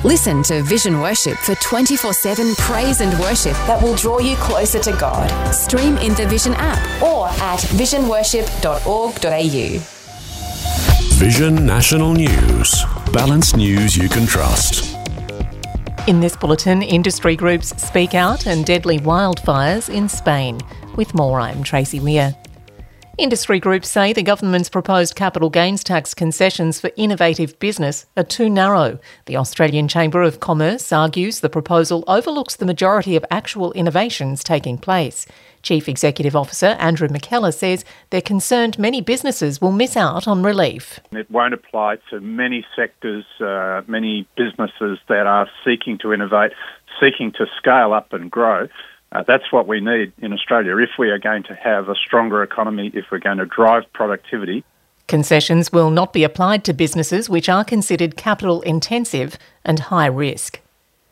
Listen to Vision Worship for 24/7 praise and worship that will draw you closer to God. Stream in the Vision app or at visionworship.org.au. Vision National News. Balanced news you can trust. In this bulletin, industry groups speak out and deadly wildfires in Spain. With more, I'm Tracy Lear. Industry groups say the government's proposed capital gains tax concessions for innovative business are too narrow. The Australian Chamber of Commerce argues the proposal overlooks the majority of actual innovations taking place. Chief Executive Officer Andrew McKellar says they're concerned many businesses will miss out on relief. It won't apply to many sectors, many businesses that are seeking to innovate, seeking to scale up and grow. That's what we need in Australia if we are going to have a stronger economy, if we're going to drive productivity. Concessions will not be applied to businesses which are considered capital intensive and high risk.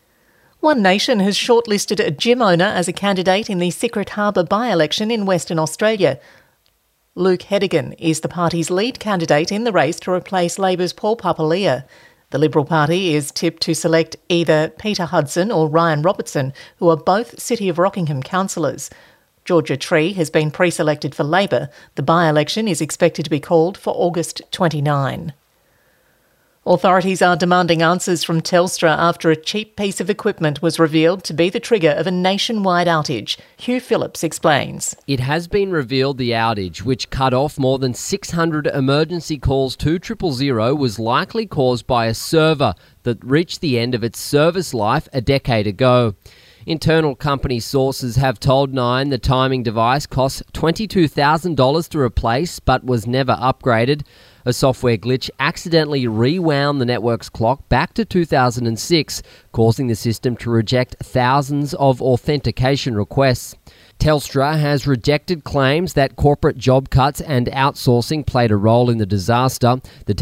One Nation has shortlisted a gym owner as a candidate in the Secret Harbour by-election in Western Australia. Luke Hedigan is the party's lead candidate in the race to replace Labor's Paul Papalia. The Liberal Party is tipped to select either Peter Hudson or Ryan Robertson, who are both City of Rockingham councillors. Georgia Tree has been pre-selected for Labor. The by-election is expected to be called for August 29. Authorities are demanding answers from Telstra after a cheap piece of equipment was revealed to be the trigger of a nationwide outage. Hugh Phillips explains. It has been revealed the outage, which cut off more than 600 emergency calls to 000, was likely caused by a server that reached the end of its service life a decade ago. Internal company sources have told Nine the timing device cost $22,000 to replace but was never upgraded. A software glitch accidentally rewound the network's clock back to 2006, causing the system to reject thousands of authentication requests. Telstra has rejected claims that corporate job cuts and outsourcing played a role in the disaster. The